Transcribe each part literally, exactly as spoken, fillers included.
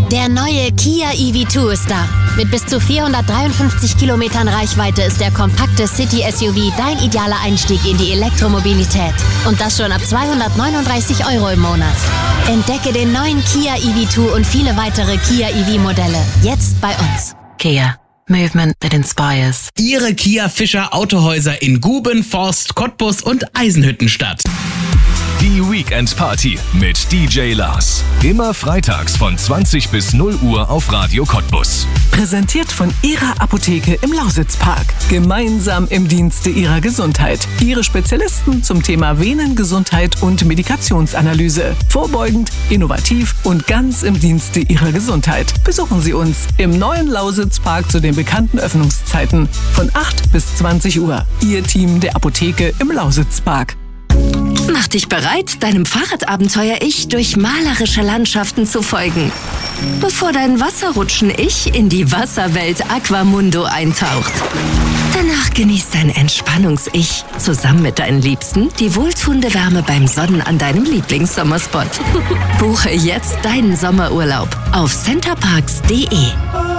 Der neue Kia E V zwei ist da. Mit bis zu vierhundertdreiundfünfzig Kilometern Reichweite ist der kompakte City-S U V dein idealer Einstieg in die Elektromobilität. Und das schon ab zweihundertneununddreißig Euro im Monat. Entdecke den neuen Kia E V zwei und viele weitere Kia E V-Modelle jetzt bei uns. Kia. Movement that inspires. Ihre Kia Fischer Autohäuser in Guben, Forst, Cottbus und Eisenhüttenstadt. Die Weekend Party mit D J Lars. Immer freitags von zwanzig bis null Uhr auf Radio Cottbus. Präsentiert von Ihrer Apotheke im Lausitzpark. Gemeinsam im Dienste Ihrer Gesundheit. Ihre Spezialisten zum Thema Venengesundheit und Medikationsanalyse. Vorbeugend, innovativ und ganz im Dienste Ihrer Gesundheit. Besuchen Sie uns im neuen Lausitzpark zu den bekannten Öffnungszeiten von acht bis zwanzig Uhr. Ihr Team der Apotheke im Lausitzpark. Mach dich bereit, deinem Fahrradabenteuer-Ich durch malerische Landschaften zu folgen. Bevor dein Wasserrutschen-Ich in die Wasserwelt Aquamundo eintaucht. Danach genießt dein Entspannungs-Ich zusammen mit deinen Liebsten die wohltuende Wärme beim Sonnen an deinem Lieblingssommerspot. Buche jetzt deinen Sommerurlaub auf centerparks punkt de.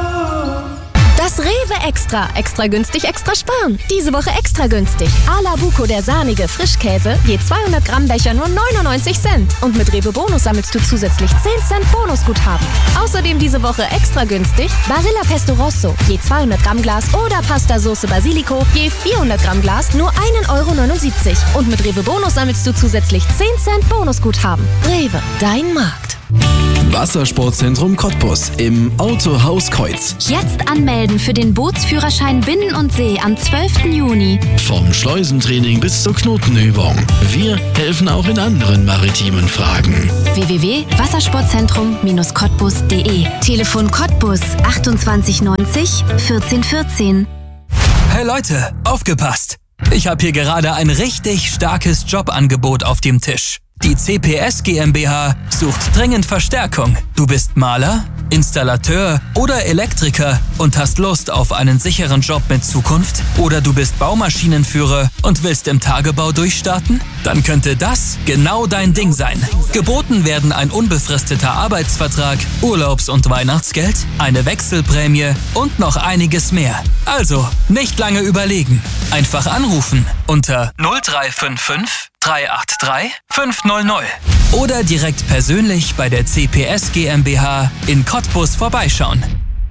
Das Rewe Extra. Extra günstig, extra sparen. Diese Woche extra günstig. Ala Buco, der sahnige Frischkäse, je zweihundert Gramm Becher nur neunundneunzig Cent. Und mit Rewe Bonus sammelst du zusätzlich zehn Cent Bonusguthaben. Außerdem diese Woche extra günstig Barilla Pesto Rosso, je zweihundert Gramm Glas oder Pasta Soße Basilico, je vierhundert Gramm Glas nur ein Euro neunundsiebzig. Und mit Rewe Bonus sammelst du zusätzlich zehn Cent Bonusguthaben. Rewe, dein Markt. Wassersportzentrum Cottbus im Autohaus Kreuz. Jetzt anmelden für den Bootsführerschein Binnen und See am zwölften Juni. Vom Schleusentraining bis zur Knotenübung. Wir helfen auch in anderen maritimen Fragen. w w w punkt wassersportzentrum Bindestrich cottbus punkt de. Telefon Cottbus achtundzwanzig neunzig vierzehn vierzehn. Hey Leute, aufgepasst! Ich habe hier gerade ein richtig starkes Jobangebot auf dem Tisch. Die C P S GmbH sucht dringend Verstärkung. Du bist Maler, Installateur oder Elektriker und hast Lust auf einen sicheren Job mit Zukunft? Oder du bist Baumaschinenführer und willst im Tagebau durchstarten? Dann könnte das genau dein Ding sein. Geboten werden ein unbefristeter Arbeitsvertrag, Urlaubs- und Weihnachtsgeld, eine Wechselprämie und noch einiges mehr. Also, nicht lange überlegen. Einfach anrufen unter null drei fünf fünf drei acht drei fünf null null oder direkt persönlich bei der C P S GmbH in Cottbus vorbeischauen.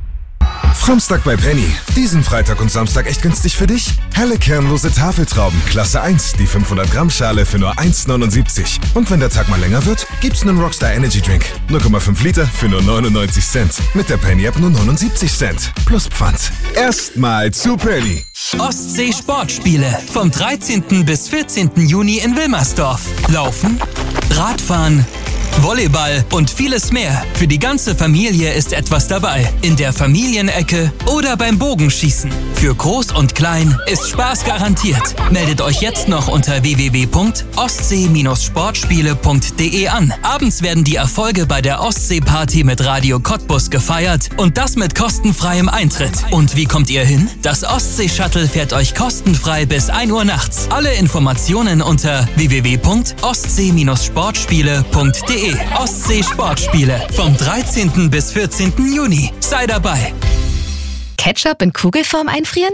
Samstag bei Penny. Diesen Freitag und Samstag echt günstig für dich? Helle kernlose Tafeltrauben, Klasse eins, die fünfhundert Gramm Schale für nur eins neunundsiebzig. Und wenn der Tag mal länger wird, gibt's einen Rockstar Energy Drink. null Komma fünf Liter für nur neunundneunzig Cent. Mit der Penny App nur neunundsiebzig Cent. Plus Pfand. Erstmal zu Penny. Ostsee Sportspiele vom dreizehnten bis vierzehnten Juni in Wilmersdorf. Laufen, Radfahren, Volleyball und vieles mehr. Für die ganze Familie ist etwas dabei. In der Familienecke oder beim Bogenschießen. Für Groß und Klein ist Spaß garantiert. Meldet euch jetzt noch unter w w w punkt ostsee sportspiele punkt de an. Abends werden die Erfolge bei der Ostsee-Party mit Radio Cottbus gefeiert und das mit kostenfreiem Eintritt. Und wie kommt ihr hin? Das Ostsee-Shuttle fährt euch kostenfrei bis ein Uhr nachts. Alle Informationen unter w w w punkt ostsee sportspiele punkt de. Ostsee Sportspiele vom dreizehnten bis vierzehnten Juni. Sei dabei. Ketchup in Kugelform einfrieren?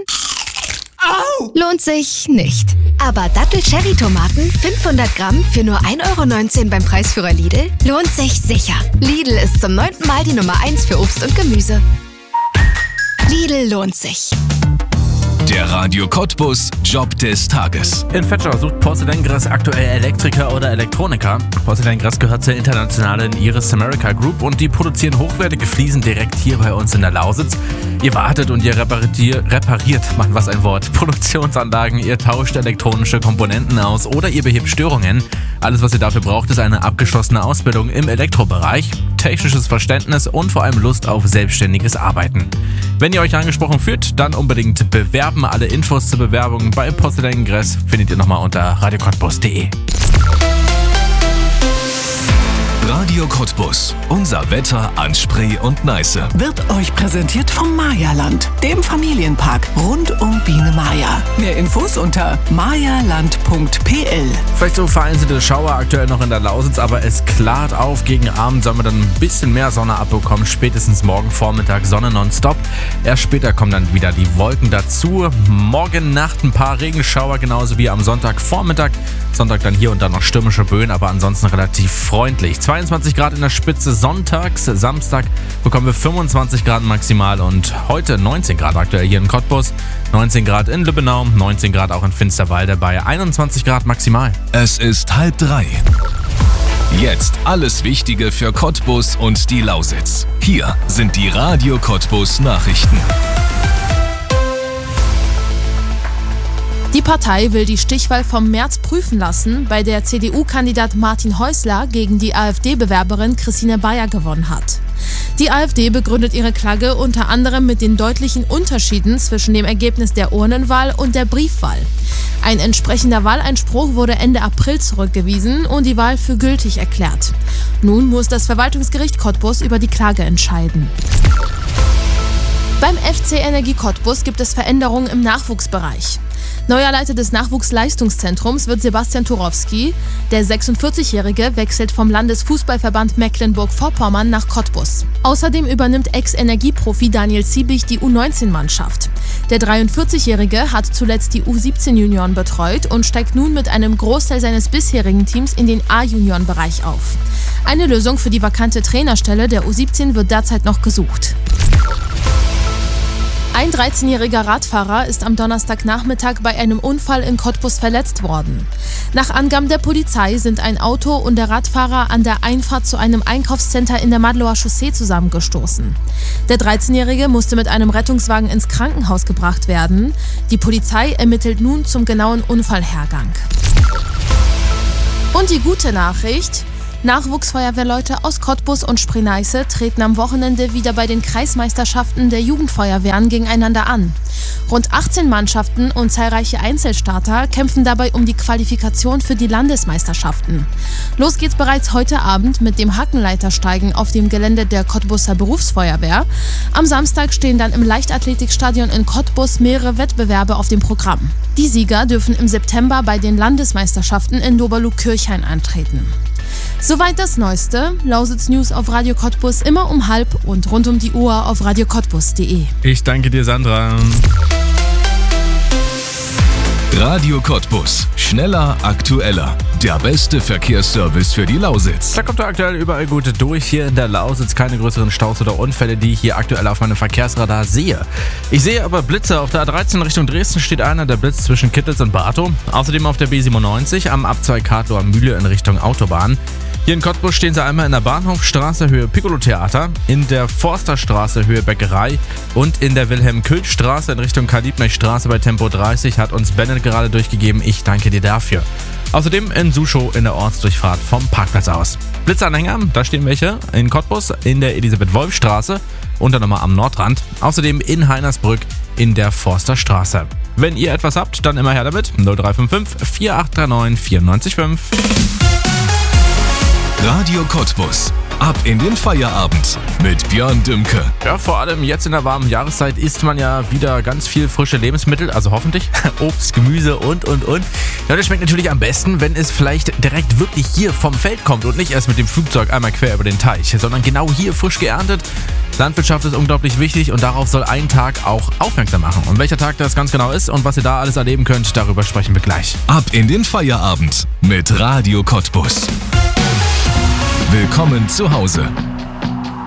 Au! Lohnt sich nicht. Aber Dattel-Cherry-Tomaten fünfhundert Gramm für nur ein Euro neunzehn beim Preisführer Lidl lohnt sich sicher. Lidl ist zum neunten Mal die Nummer eins für Obst und Gemüse. Lidl lohnt sich. Der Radio Cottbus Job des Tages. In Vetschau sucht Porzellangress aktuell Elektriker oder Elektroniker. Porzellangress gehört zur internationalen Iris America Group und die produzieren hochwertige Fliesen direkt hier bei uns in der Lausitz. Ihr wartet und ihr repariert, repariert, Mann, was ein Wort, Produktionsanlagen, ihr tauscht elektronische Komponenten aus oder ihr behebt Störungen. Alles, was ihr dafür braucht, ist eine abgeschlossene Ausbildung im Elektrobereich, technisches Verständnis und vor allem Lust auf selbstständiges Arbeiten. Wenn ihr euch angesprochen fühlt, dann unbedingt bewerben. Alle Infos zur Bewerbung bei Porzellangress findet ihr nochmal unter radio cottbus punkt de. Radio Cottbus. Unser Wetter an Spree und Neiße. Wird euch präsentiert vom Mayaland, dem Familienpark rund um Biene Maya. Mehr Infos unter mayaland punkt p l. Vielleicht so vereinzelte Schauer aktuell noch in der Lausitz, aber es klart auf. Gegen Abend sollen wir dann ein bisschen mehr Sonne abbekommen. Spätestens morgen Vormittag Sonne nonstop. Erst später kommen dann wieder die Wolken dazu. Morgen Nacht ein paar Regenschauer, genauso wie am Sonntagvormittag. Sonntag dann hier und da noch stürmische Böen, aber ansonsten relativ freundlich. zweiundzwanzig Grad in der Spitze sonntags, Samstag bekommen wir fünfundzwanzig Grad maximal und heute neunzehn Grad aktuell hier in Cottbus, neunzehn Grad in Lübbenau, neunzehn Grad auch in Finsterwalde bei einundzwanzig Grad maximal. Es ist halb drei. Jetzt alles Wichtige für Cottbus und die Lausitz. Hier sind die Radio Cottbus Nachrichten. Die Partei will die Stichwahl vom März prüfen lassen, bei der C D U-Kandidat Martin Häusler gegen die AfD-Bewerberin Christine Bayer gewonnen hat. Die AfD begründet ihre Klage unter anderem mit den deutlichen Unterschieden zwischen dem Ergebnis der Urnenwahl und der Briefwahl. Ein entsprechender Wahleinspruch wurde Ende April zurückgewiesen und die Wahl für gültig erklärt. Nun muss das Verwaltungsgericht Cottbus über die Klage entscheiden. Beim F C Energie Cottbus gibt es Veränderungen im Nachwuchsbereich. Neuer Leiter des Nachwuchsleistungszentrums wird Sebastian Turowski. Der sechsundvierzigjährige wechselt vom Landesfußballverband Mecklenburg-Vorpommern nach Cottbus. Außerdem übernimmt Ex-Energieprofi Daniel Ziebig die U neunzehn-Mannschaft. Der dreiundvierzigjährige hat zuletzt die U siebzehn-Junioren betreut und steigt nun mit einem Großteil seines bisherigen Teams in den A-Junioren-Bereich auf. Eine Lösung für die vakante Trainerstelle der U siebzehn wird derzeit noch gesucht. Ein dreizehnjähriger Radfahrer ist am Donnerstagnachmittag bei einem Unfall in Cottbus verletzt worden. Nach Angaben der Polizei sind ein Auto und der Radfahrer an der Einfahrt zu einem Einkaufscenter in der Madlower Chaussee zusammengestoßen. Der dreizehnjährige musste mit einem Rettungswagen ins Krankenhaus gebracht werden. Die Polizei ermittelt nun zum genauen Unfallhergang. Und die gute Nachricht: Nachwuchsfeuerwehrleute aus Cottbus und Spree-Neiße treten am Wochenende wieder bei den Kreismeisterschaften der Jugendfeuerwehren gegeneinander an. Rund achtzehn Mannschaften und zahlreiche Einzelstarter kämpfen dabei um die Qualifikation für die Landesmeisterschaften. Los geht's bereits heute Abend mit dem Hackenleitersteigen auf dem Gelände der Cottbuser Berufsfeuerwehr. Am Samstag stehen dann im Leichtathletikstadion in Cottbus mehrere Wettbewerbe auf dem Programm. Die Sieger dürfen im September bei den Landesmeisterschaften in Doberlug-Kirchhain antreten. Soweit das Neueste. Lausitz News auf Radio Cottbus immer um halb und rund um die Uhr auf radio cottbus punkt de. Ich danke dir, Sandra. Radio Cottbus. Schneller, aktueller. Der beste Verkehrsservice für die Lausitz. Da kommt er aktuell überall gut durch. Hier in der Lausitz keine größeren Staus oder Unfälle, die ich hier aktuell auf meinem Verkehrsradar sehe. Ich sehe aber Blitze. Auf der A dreizehn Richtung Dresden steht einer, der Blitz zwischen Kittels und Bartow. Außerdem auf der B siebenundneunzig am Abzweig Kartloer Mühle in Richtung Autobahn. Hier in Cottbus stehen sie einmal in der Bahnhofstraße Höhe Piccolo-Theater, in der Forsterstraße Höhe Bäckerei und in der Wilhelm-Külch-Straße in Richtung Karl-Liebknecht-Straße bei Tempo dreißig, hat uns Bennett gerade durchgegeben. Ich danke dir dafür. Außerdem in Suschow in der Ortsdurchfahrt vom Parkplatz aus. Blitzanhänger, da stehen welche in Cottbus in der Elisabeth-Wolf-Straße und dann nochmal am Nordrand. Außerdem in Heinersbrück in der Forsterstraße. Wenn ihr etwas habt, dann immer her damit. null drei fünf fünf, vier acht drei neun, vier neun fünf. Radio Cottbus. Ab in den Feierabend mit Björn Dümke. Ja, vor allem jetzt in der warmen Jahreszeit isst man ja wieder ganz viel frische Lebensmittel, also hoffentlich Obst, Gemüse und, und, und. Ja, das schmeckt natürlich am besten, wenn es vielleicht direkt wirklich hier vom Feld kommt und nicht erst mit dem Flugzeug einmal quer über den Teich, sondern genau hier frisch geerntet. Landwirtschaft ist unglaublich wichtig und darauf soll ein Tag auch aufmerksam machen. Und welcher Tag das ganz genau ist und was ihr da alles erleben könnt, darüber sprechen wir gleich. Ab in den Feierabend mit Radio Cottbus. Willkommen zu Hause.